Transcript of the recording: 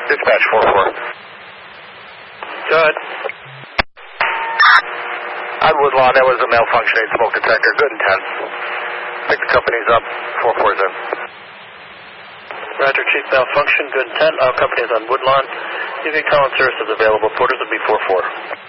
Dispatch 4-4. Go ahead. On Woodlawn, that was a malfunctioning smoke detector. Good and 10. Pick the companies up. 4-4's in. Roger, Chief, malfunction, good and 10. All companies on Woodlawn. Evening call and service is available. Porters will be 4-4.